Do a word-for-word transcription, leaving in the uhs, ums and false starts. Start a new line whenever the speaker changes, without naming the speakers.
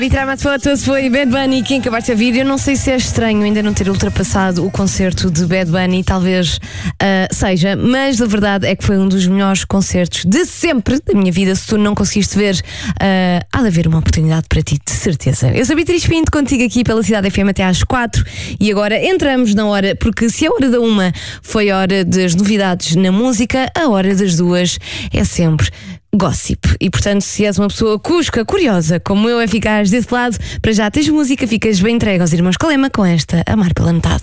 Literalmente fotos foi Bad Bunny quem acabaste de ouvir. Eu não sei se é estranho ainda não ter ultrapassado o concerto de Bad Bunny, talvez uh, seja, mas a verdade é que foi um dos melhores concertos de sempre da minha vida. Se tu não conseguiste ver, uh, há de haver uma oportunidade para ti, de certeza. Eu sou a Beatriz Pinto, contigo aqui pela Cidade F M até às quatro e agora entramos na hora, porque se a hora da uma foi a hora das novidades na música, a hora das duas é sempre gossip. E portanto, se és uma pessoa cusca, curiosa, como eu, a ficares desse lado, para já tens música, ficas bem entregue aos Irmãos Calema com esta Amar pela Metade.